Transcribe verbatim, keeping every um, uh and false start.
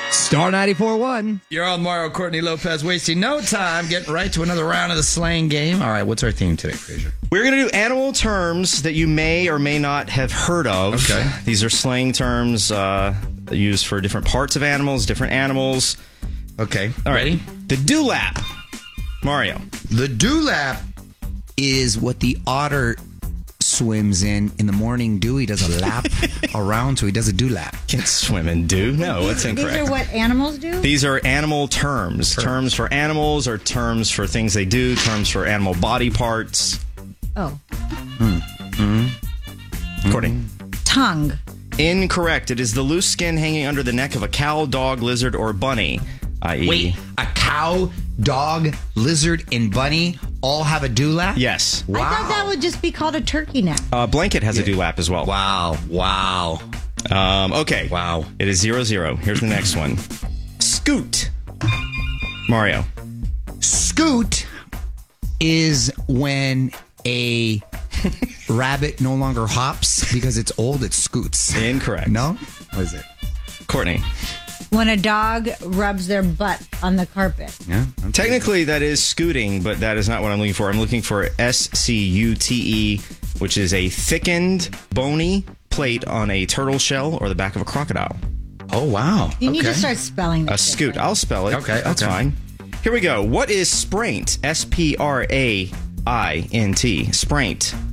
Star ninety-four point one. You're on Mario Courtney Lopez, wasting no time, getting right to another round of the slang game. All right, what's our theme today, Fraser? We're going to do animal terms that you may or may not have heard of. Okay. These are slang terms uh, used for different parts of animals, different animals. Okay. All right. Ready? The dewlap. Mario. The dewlap is what the otter swims in in the morning dew. He does a lap around, so he does a dewlap. Can't swim in dew. No, that's incorrect. These are what animals do? These are animal terms. Terms, terms for animals or terms for things they do, terms for animal body parts. Oh. Mm. Mm. Courtney. Tongue. Incorrect. It is the loose skin hanging under the neck of a cow, dog, lizard, or bunny. that is. Wait, a cow, dog, lizard, and bunny all have a dewlap? Yes. Wow. I thought that would just be called a turkey neck. Uh, blanket has Yeah. a dewlap as well. Wow. Wow. Um, okay. Wow. It is zero zero. Here's the next one. Scoot. Mario. Scoot is when a rabbit no longer hops because it's old, it scoots. Incorrect. No? What is it? Courtney. When a dog rubs their butt on the carpet. Yeah. okay. Technically, that is scooting, but that is not what I'm looking for. I'm looking for S C U T E, which is a thickened, bony plate on a turtle shell or the back of a crocodile. Oh, wow. You need okay. to start spelling A this. scoot. I'll spell it. Okay, That's okay. fine. Here we go. What is spraint? S P R A I N T. Spraint.